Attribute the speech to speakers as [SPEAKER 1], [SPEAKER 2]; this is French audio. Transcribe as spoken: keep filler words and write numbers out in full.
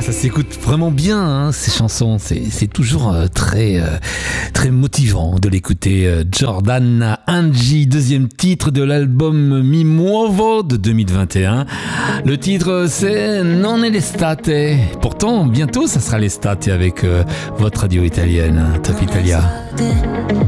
[SPEAKER 1] ça s'écoute vraiment bien, hein, ces chansons. C'est, c'est toujours euh, très, euh, très motivant de l'écouter. Euh, Jordan Angie, deuxième titre de l'album Mi Muovo de deux mille vingt et un. Le titre, c'est Non è l'estate. Pourtant, bientôt, ça sera l'estate avec euh, votre radio italienne, Top Italia.